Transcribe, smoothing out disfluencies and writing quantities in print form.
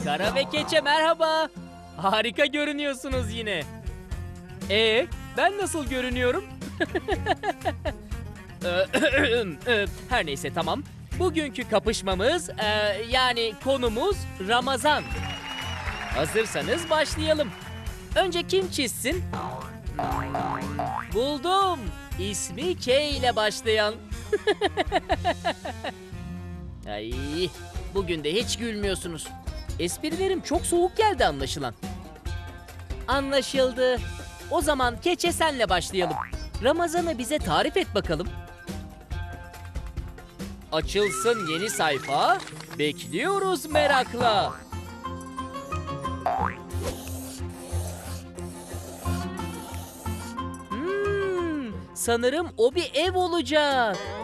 Kara ve Keçe merhaba. Harika görünüyorsunuz yine. Ben nasıl görünüyorum? Her neyse tamam. Bugünkü kapışmamız yani konumuz Ramazan. Hazırsanız başlayalım. Önce kim çizsin? Buldum. İsmi K ile başlayan. Ay, bugün de hiç gülmüyorsunuz. Esprilerim çok soğuk geldi anlaşılan. Anlaşıldı. O zaman Keçe senle başlayalım. Ramazan'ı bize tarif et bakalım. Açılsın yeni sayfa. Bekliyoruz merakla. Sanırım o bir ev olacak.